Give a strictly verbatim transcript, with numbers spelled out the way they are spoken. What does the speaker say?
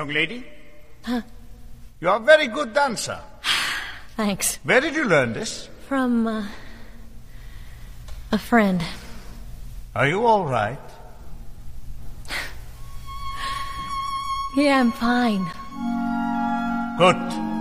young lady. Huh? You're a very good dancer. Thanks. Where did you learn this? From, uh, a friend. Are you all right? Yeah, I'm fine. Good.